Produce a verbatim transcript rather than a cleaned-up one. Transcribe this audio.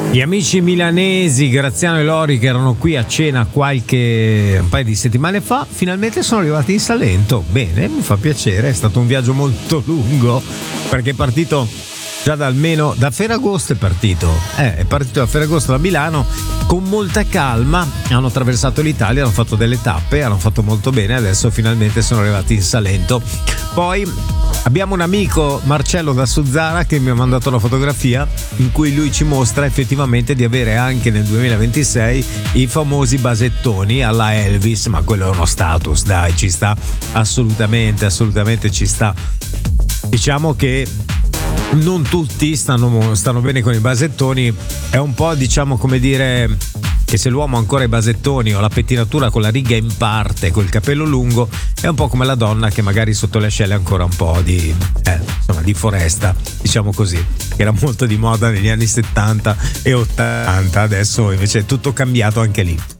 Gli amici milanesi Graziano e Lori, che erano qui a cena qualche un paio di settimane fa, finalmente sono arrivati in Salento. Bene, mi fa piacere, è stato un viaggio molto lungo, perché è partito già da almeno da Ferragosto è partito eh, è partito da Ferragosto da Milano con molta calma, hanno attraversato l'Italia, hanno fatto delle tappe, hanno fatto molto bene, adesso finalmente sono arrivati in Salento. Poi abbiamo un amico, Marcello da Suzzara, che mi ha mandato una fotografia in cui lui ci mostra effettivamente di avere anche nel duemilaventisei i famosi basettoni alla Elvis, ma quello è uno status, dai, ci sta assolutamente, assolutamente ci sta. Diciamo che non tutti stanno, stanno bene con i basettoni, è un po', diciamo, come dire che se l'uomo ha ancora i basettoni o la pettinatura con la riga in parte, col capello lungo, è un po' come la donna che magari sotto le ascelle ha ancora un po' di eh, insomma, di foresta, diciamo così, che era molto di moda negli anni settanta e ottanta, adesso invece è tutto cambiato anche lì.